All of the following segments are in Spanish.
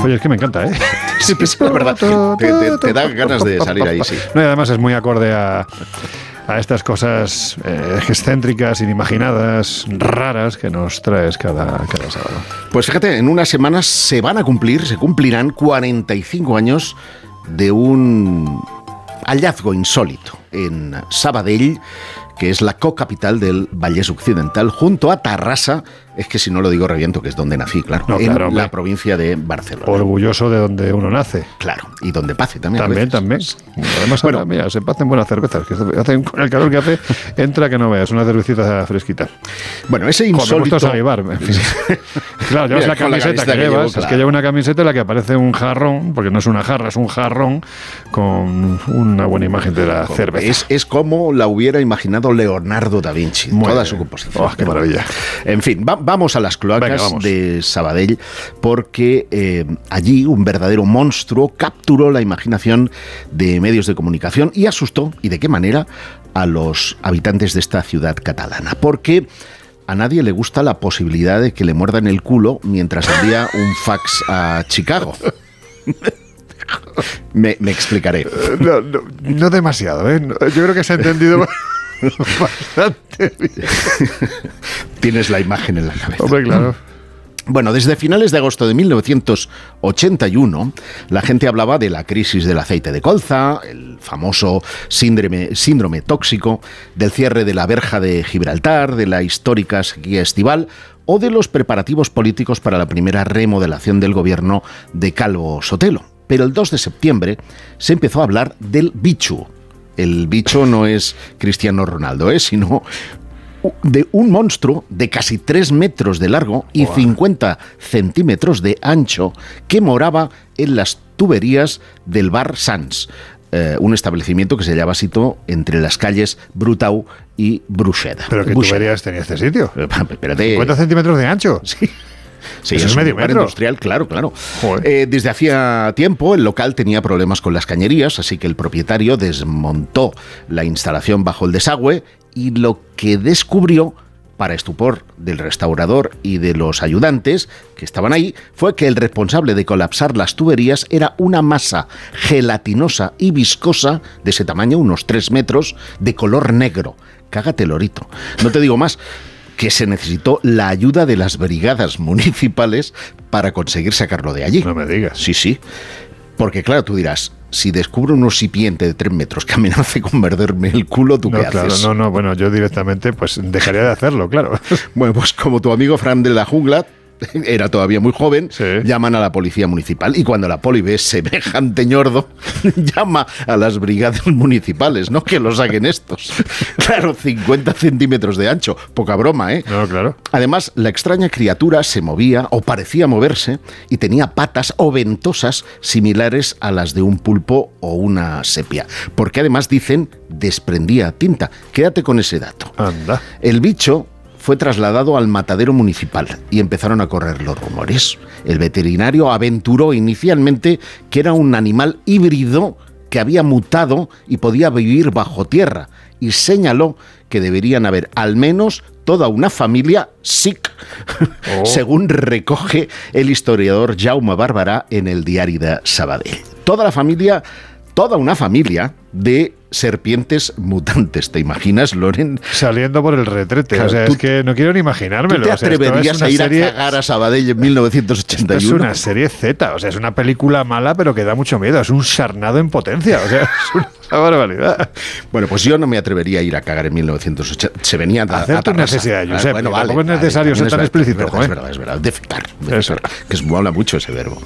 Oye, es que me encanta, ¿eh? Sí, es verdad. Te da ganas de salir ahí, sí. No, y además es muy acorde a estas cosas excéntricas, inimaginadas, raras que nos traes cada sábado. Pues fíjate, en unas semanas se cumplirán 45 años de un hallazgo insólito en Sabadell, que es la cocapital del Vallès Occidental, junto a Tarrasa. Es que si no lo digo reviento, que es donde nací, claro, no, en claro, la provincia de Barcelona. Orgulloso de donde uno nace. Claro, y donde pase también. También. Además, ahora, mira, se hacen buenas cervezas, que con el calor que hace, entra que no veas, una cervecita fresquita. Bueno, ese insólito... en fin. Claro, llevas la camiseta que llevas, claro. Es que lleva una camiseta en la que aparece un jarrón, porque no es una jarra, es un jarrón con una buena imagen de la cerveza. Es como la hubiera imaginado Leonardo da Vinci, toda su composición. ¡Oh, qué maravilla! En fin, vamos a las cloacas de Sabadell, porque allí un verdadero monstruo capturó la imaginación de medios de comunicación y asustó, y de qué manera, a los habitantes de esta ciudad catalana. Porque a nadie le gusta la posibilidad de que le muerdan el culo mientras envía un fax a Chicago. Me explicaré. No demasiado, ¿eh? Yo creo que se ha entendido bastante bien. Tienes la imagen en la cabeza. Hombre, claro. Bueno, desde finales de agosto de 1981, la gente hablaba de la crisis del aceite de colza, el famoso síndrome tóxico, del cierre de la verja de Gibraltar, de la histórica sequía estival o de los preparativos políticos para la primera remodelación del gobierno de Calvo Sotelo. Pero el 2 de septiembre se empezó a hablar del bicho. El bicho no es Cristiano Ronaldo, sino de un monstruo de casi 3 metros de largo y 50 centímetros de ancho que moraba en las tuberías del bar Sans, un establecimiento que se hallaba situado entre las calles Brutau y Bruixeda. ¿Pero qué tuberías tenía este sitio? Espérate. ¿50 centímetros de ancho? Sí. Sí, es medio metro industrial, claro. Desde hacía tiempo el local tenía problemas con las cañerías, así que el propietario desmontó la instalación bajo el desagüe y lo que descubrió, para estupor del restaurador y de los ayudantes que estaban ahí, fue que el responsable de colapsar las tuberías era una masa gelatinosa y viscosa de ese tamaño, unos 3 metros, de color negro. Cágate, lorito. No te digo más, que se necesitó la ayuda de las brigadas municipales para conseguir sacarlo de allí. No me digas. Sí. Porque claro, tú dirás, si descubro un osipiente de 3 metros que amenace con morderme el culo, ¿tú qué haces? No, bueno, yo directamente pues dejaría de hacerlo, claro. Bueno, pues como tu amigo Fran de la Jungla, era todavía muy joven, sí, llaman a la policía municipal y cuando la poli ve semejante ñordo, llama a las brigadas municipales, ¿no? Que lo saquen estos. Claro, 50 centímetros de ancho, poca broma, ¿eh? No, claro. Además, la extraña criatura se movía o parecía moverse y tenía patas o ventosas similares a las de un pulpo o una sepia, porque además dicen desprendía tinta. Quédate con ese dato. Anda. El bicho fue trasladado al matadero municipal y empezaron a correr los rumores. El veterinario aventuró inicialmente que era un animal híbrido que había mutado y podía vivir bajo tierra, y señaló que deberían haber al menos toda una familia SIC, según recoge el historiador Jaume Barberà en el Diari de Sabadell. Toda una familia de serpientes mutantes. ¿Te imaginas, Loren? Saliendo por el retrete. Claro, o sea, es que no quiero ni imaginármelo. ¿Tú te atreverías a ir a cagar a Sabadell en 1981? Esto es una serie Z. O sea, es una película mala, pero que da mucho miedo. Es un sarnado en potencia. O sea, es una barbaridad. Bueno, pues yo no me atrevería a ir a cagar en 1980. Se venía a hacer tu necesidad, Josep. Bueno, tampoco es necesario ser tan explícito. Es verdad. Defecar. Que mola mucho ese verbo.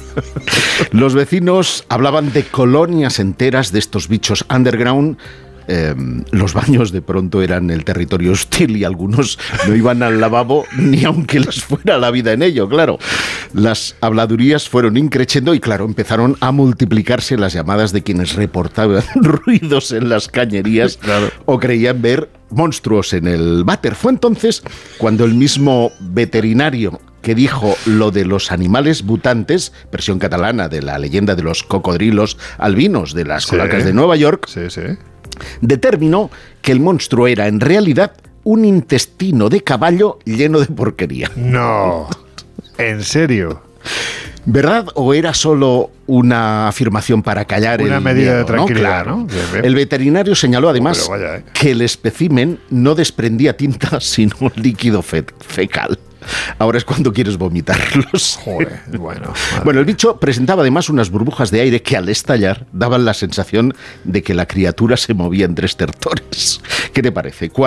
Los vecinos hablaban de colonias enteras de estos bichos underground. Los baños de pronto eran el territorio hostil y algunos no iban al lavabo ni aunque les fuera la vida en ello, claro. Las habladurías fueron increciendo y claro, empezaron a multiplicarse las llamadas de quienes reportaban ruidos en las cañerías, claro, o creían ver monstruos en el váter. Fue entonces cuando el mismo veterinario que dijo lo de los animales mutantes, versión catalana de la leyenda de los cocodrilos albinos de las cloacas de Nueva York, determinó que el monstruo era en realidad un intestino de caballo lleno de porquería. No, ¿en serio? ¿Verdad o era solo una afirmación para callar una el medida miedo, de tranquilidad, ¿no? Claro. Bien, bien. El veterinario señaló además que el espécimen no desprendía tinta, sino líquido fecal. Ahora es cuando quieres vomitarlos. Joder, bueno. Bueno, el bicho presentaba además unas burbujas de aire que al estallar daban la sensación de que la criatura se movía en 3 estertores. ¿Qué te parece?